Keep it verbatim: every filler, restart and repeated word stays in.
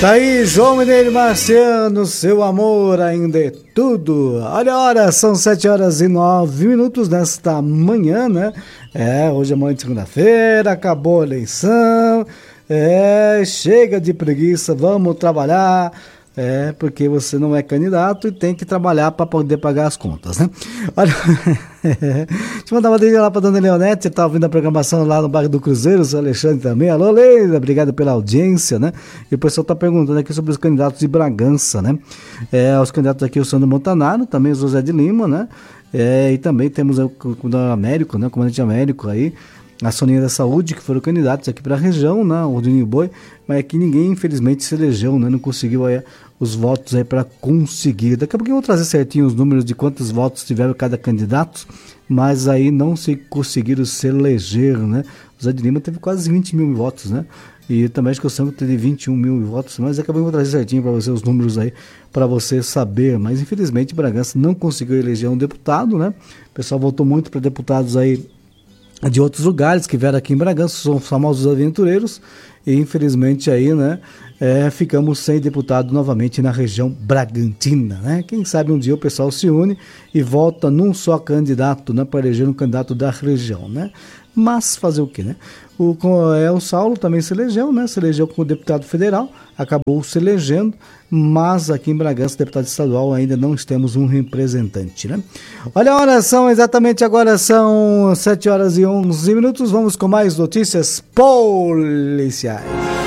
Tá aí, João Mineiro Marciano, seu amor ainda é tudo. Olha a hora, são sete horas e nove minutos nesta manhã, né? É, hoje é manhã de segunda-feira, acabou a eleição. É, chega de preguiça, vamos trabalhar. É, porque você não é candidato e tem que trabalhar para poder pagar as contas, né? Olha, deixa eu mandar uma dica lá para dona Leonete, tá ouvindo a programação lá no bairro do Cruzeiro, o seu Alexandre também. Alô, Leila, obrigado pela audiência, né? E o pessoal tá perguntando aqui sobre os candidatos de Bragança, né? É, os candidatos aqui, o Sandro Montanaro, também o José de Lima, né? É, e também temos o, o, o Américo, né? O comandante Américo aí, a Soninha da Saúde, que foram candidatos aqui para a região, né? O Ordinho Boi, mas aqui ninguém, infelizmente, se elegeu, né? Não conseguiu aí os votos aí para conseguir. Daqui a pouco eu vou trazer certinho os números de quantos votos tiveram cada candidato, mas aí não se conseguiram se eleger, né? O Zé de Lima teve quase vinte mil votos, né? E também acho que o Sandro teve vinte e um mil votos, mas daqui a pouco eu vou trazer certinho para você os números aí, para você saber. Mas infelizmente Bragança não conseguiu eleger um deputado, né? O pessoal votou muito para deputados aí de outros lugares que vieram aqui em Bragança, são os famosos aventureiros, e infelizmente aí, né, é, ficamos sem deputado novamente na região Bragantina, né? Quem sabe um dia o pessoal se une e vota num só candidato, né, para eleger um candidato da região, né? Mas fazer o quê, né? O, é, o Saulo também se elegeu, né? Se elegeu como deputado federal, acabou se elegendo, mas aqui em Bragança, deputado estadual, ainda não temos um representante, né? Olha a hora, são exatamente agora, são sete horas e onze minutos, vamos com mais notícias policiais.